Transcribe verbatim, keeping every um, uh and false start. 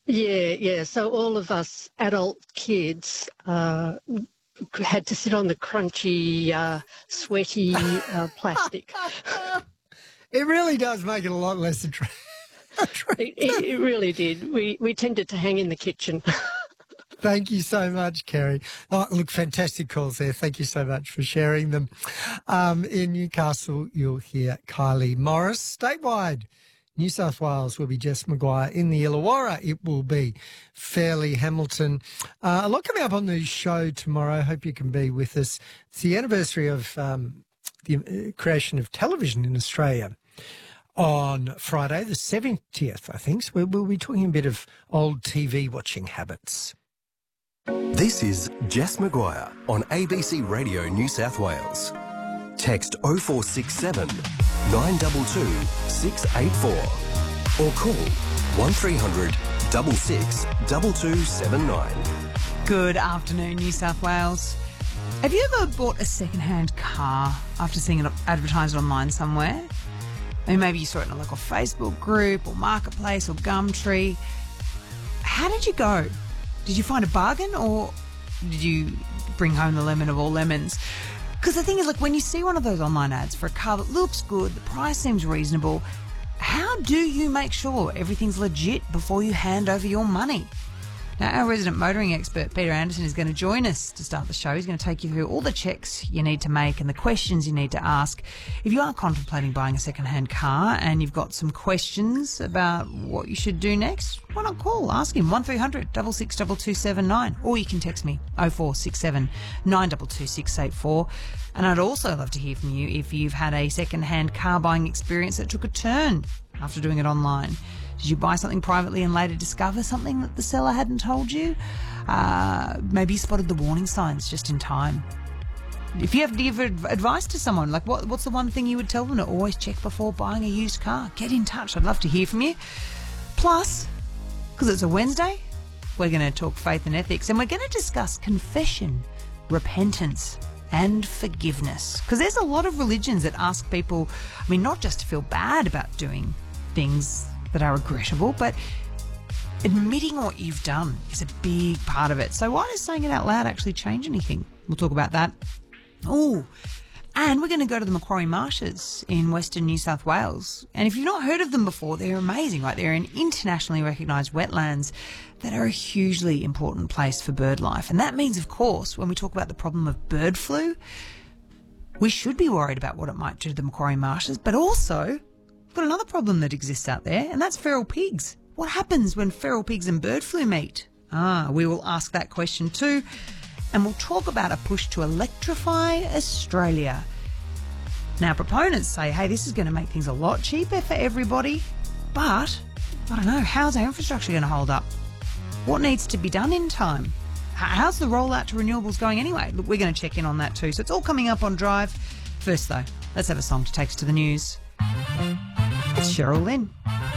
Yeah, yeah. So all of us adult kids uh, had to sit on the crunchy, uh, sweaty uh, plastic. It really does make it a lot less attra- attractive. It, it, it really did. We we tended to hang in the kitchen. Thank you so much, Kerry. Oh, look, fantastic calls there. Thank you so much for sharing them. Um, in Newcastle, you'll hear Kylie Morris. Statewide, New South Wales will be Jess Maguire. In the Illawarra, it will be Fairleigh Hamilton. Uh, a lot coming up on the show tomorrow. Hope you can be with us. It's the anniversary of um, the creation of television in Australia on Friday, the seventieth, I think. So we'll, we'll be talking a bit of old T V watching habits. This is Jess Maguire on A B C Radio New South Wales. Text oh four six seven, nine two two, six eight four or call one three hundred, six six, two two seven nine. Good afternoon, New South Wales. Have you ever bought a second-hand car after seeing it advertised online somewhere? I mean, maybe you saw it in a local Facebook group or Marketplace or Gumtree. How did you go? Did you find a bargain or did you bring home the lemon of all lemons? Because the thing is, like, when you see one of those online ads for a car that looks good, the price seems reasonable, how do you make sure everything's legit before you hand over your money? Now, our resident motoring expert, Peter Anderson, is going to join us to start the show. He's going to take you through all the checks you need to make and the questions you need to ask. If you are contemplating buying a second-hand car and you've got some questions about what you should do next, why not call? Ask him, one three hundred, six six two two seven nine. Or you can text me, oh four six seven, nine two two, six eight four. And I'd also love to hear from you if you've had a second-hand car buying experience that took a turn after doing it online. Did you buy something privately and later discover something that the seller hadn't told you? Uh, maybe you spotted the warning signs just in time. If you have to give advice to someone, like what, what's the one thing you would tell them to always check before buying a used car? Get in touch. I'd love to hear from you. Plus, because it's a Wednesday, we're going to talk faith and ethics, and we're going to discuss confession, repentance, and forgiveness. Because there's a lot of religions that ask people, I mean, not just to feel bad about doing things that are regrettable, but admitting what you've done is a big part of it. So why does saying it out loud actually change anything? We'll talk about that. Oh, and we're going to go to the Macquarie Marshes in Western New South Wales. And if you've not heard of them before, they're amazing, right? They're an internationally recognised wetlands that are a hugely important place for bird life. And that means, of course, when we talk about the problem of bird flu, we should be worried about what it might do to the Macquarie Marshes, but also we've got another problem that exists out there, and that's feral pigs. What happens when feral pigs and bird flu meet? Ah, we will ask that question too. And we'll talk about a push to electrify Australia. Now, proponents say, hey, this is going to make things a lot cheaper for everybody. But, I don't know, how's our infrastructure going to hold up? What needs to be done in time? How's the rollout to renewables going anyway? Look, we're going to check in on that too. So it's all coming up on Drive. First, though, let's have a song to take us to the news. It's Cheryl Lynn.